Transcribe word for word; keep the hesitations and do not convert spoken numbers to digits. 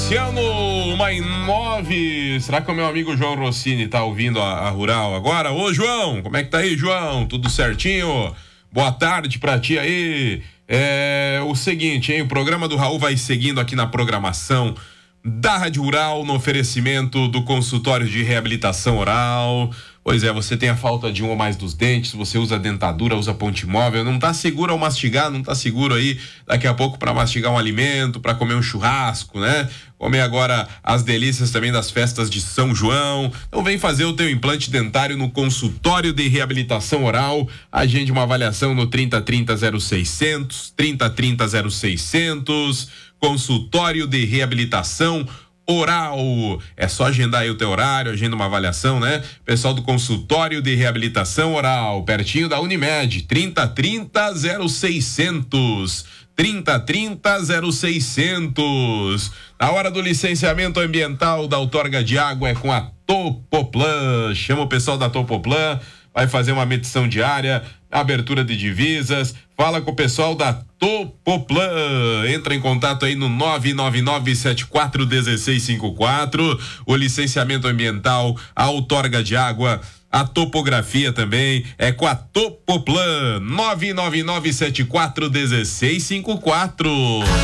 Iniciando uma em nove. Será que o meu amigo João Rossini tá ouvindo a, a Rural agora? Ô, João, como é que tá aí, João? Tudo certinho? Boa tarde pra ti aí. É o seguinte, hein? O programa do Raul vai seguindo aqui na programação da Rádio Rural, no oferecimento do consultório de reabilitação oral. Pois é, você tem a falta de um ou mais dos dentes, você usa dentadura, usa ponte móvel, não tá seguro ao mastigar, não tá seguro aí daqui a pouco para mastigar um alimento, para comer um churrasco, né? Comer agora as delícias também das festas de São João. Então vem fazer o teu implante dentário no consultório de reabilitação oral. Agende uma avaliação no trinta trinta zero seiscentos, trinta trinta zero seiscentos, consultório de reabilitação oral. É só agendar aí o teu horário, agenda uma avaliação, né? Pessoal do consultório de reabilitação oral, pertinho da Unimed, trinta trinta zero seiscentos, trinta trinta zero seiscentos. Na hora do licenciamento ambiental da outorga de água é com a Topoplan. Chama o pessoal da Topoplan, vai fazer uma medição diária, abertura de divisas. Fala com o pessoal da Topoplan. Entra em contato aí no nove nove nove sete quatro um seis cinco quatro. O licenciamento ambiental, a outorga de água, a topografia também é com a Topoplan. nove nove nove sete quatro um seis cinco quatro.